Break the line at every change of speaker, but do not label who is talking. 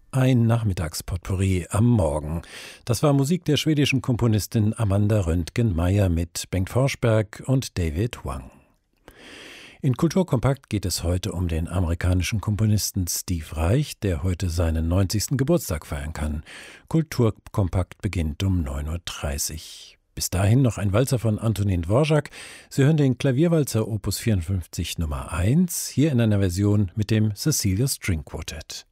Ein Nachmittagspotpourri am Morgen. Das war Musik der schwedischen Komponistin Amanda Röntgen-Meyer mit Bengt Forsberg und David Wang. In Kulturkompakt geht es heute um den amerikanischen Komponisten Steve Reich, der heute seinen 90. Geburtstag feiern kann. Kulturkompakt beginnt um 9:30 Uhr. Bis dahin noch ein Walzer von Antonin Dvorak. Sie hören den Klavierwalzer Opus 54 Nummer 1, hier in einer Version mit dem Cecilia String Quartet.